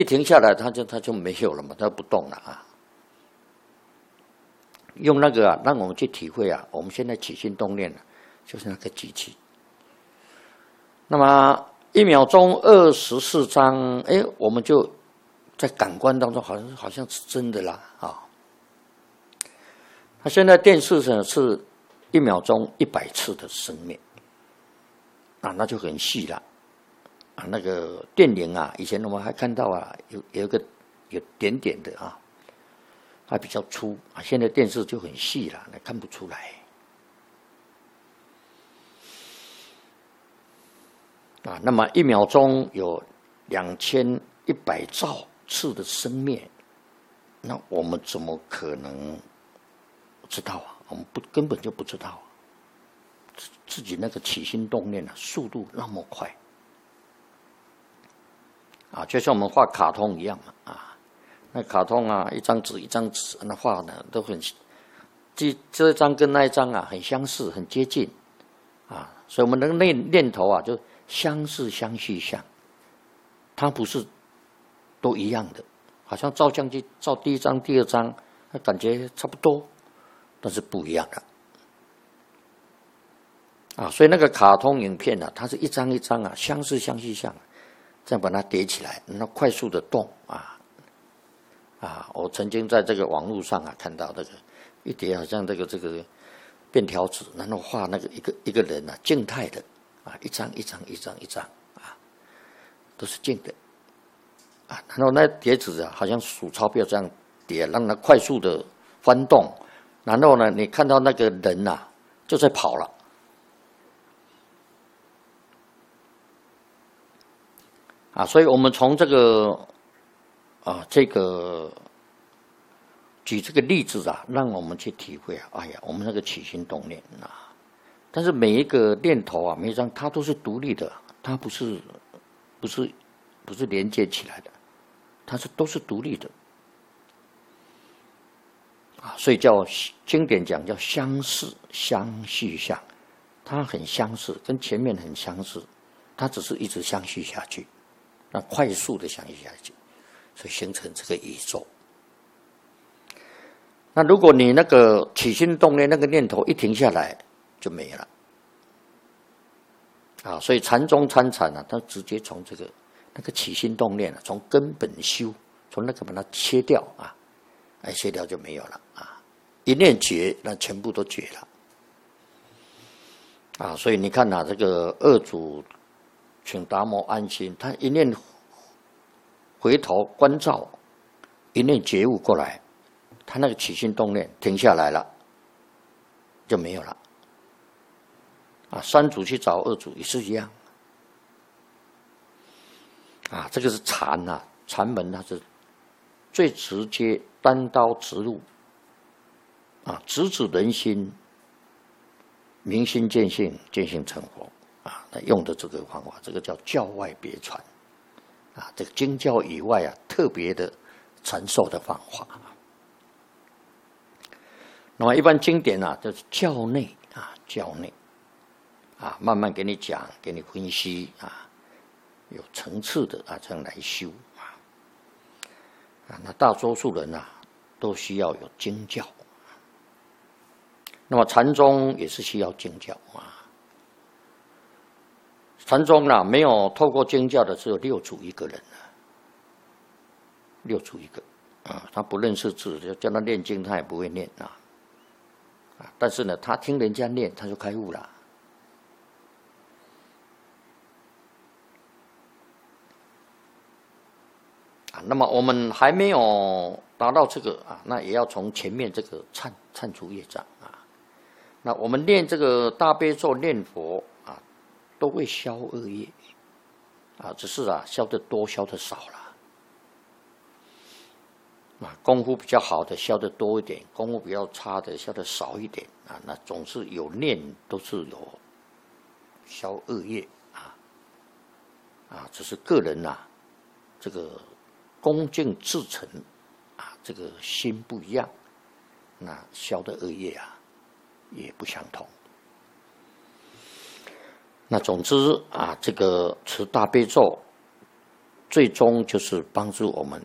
一停下来，它就没有了嘛，它不动了啊。用那个让我们去体会啊，我们现在起心动念就是那个机器。那么1秒钟24张，我们就在感官当中好像是真的啦啊。那现在电视上是1秒钟100次的生灭啊，那就很细了啊。那个电影啊，以前我们还看到啊，有点点的啊，它比较粗啊。现在电视就很细了，那看不出来啊。那么1秒钟有2100兆次的生灭，那我们怎么可能知道啊？我们根本就不知道啊。自己那个起心动念啊，速度那么快啊，就像我们画卡通一样嘛啊。那卡通啊，一张纸那画呢都很，这一张跟那一张啊很相似，很接近啊。所以我们的念头啊，就相似相续相，它不是都一样的，好像照相机照第一张、第二张，那感觉差不多，但是不一样的啊。所以那个卡通影片啊，它是一张一张啊，相似相续相，这样把它叠起来，那快速的动啊。我曾经在这个网络上啊看到这个一叠好像这个便条纸，然后画那个一个人啊，静态的啊，一张啊，都是静的啊。然后那叠纸啊，好像数钞票这样叠，让它快速的翻动。然后呢，你看到那个人啊，就在跑了啊。所以我们从这个举这个例子啊，让我们去体会啊，哎呀，我们那个起心动念啊，但是每一个念头啊，每一张它都是独立的，它不是连接起来的，它都是独立的啊，所以经典讲叫相似相续相，它很相似，跟前面很相似，它只是一直相续下去，那快速的相续下去，所以形成这个宇宙。那如果你那个起心动念那个念头一停下来就没了啊。所以禅宗参禅啊，它直接从那个起心动念啊，从根本修，从那个把它切掉啊，切掉就没有了啊。一念绝，那全部都绝了啊。所以你看啊，这个二祖请达摩安心，他一念回头关照，一念觉悟过来，他那个起心动念停下来了，就没有了啊。三祖去找二祖也是一样啊。这个是禅啊，禅门它是最直接单刀直入啊，直指人心，明心见性，见性成佛啊。他用的这个方法，这个叫教外别传啊，这个经教以外啊，特别的传授的方法。那么一般经典啊，就是教内啊，慢慢给你讲，给你分析啊，有层次的啊，这样来修啊。那大多数人啊，都需要有经教。那么禅宗也是需要经教啊。禅宗啊，没有透过经教的只有六祖一个人啊，六祖一个啊，他不认识字，就叫他念经，他也不会念啊。但是呢，他听人家念，他就开悟了啊。那么我们还没有达到这个啊，那也要从前面这个忏除业障啊。那我们念这个大悲咒念佛啊，都会消恶业啊，只是啊消得多，消得少了。功夫比较好的消得多一点，功夫比较差的消得少一点啊。那总是有念，都是有消恶业啊，只是个人啊，这个恭敬至诚啊，这个心不一样，那消的恶业啊也不相同。那总之啊，这个持大悲咒最终就是帮助我们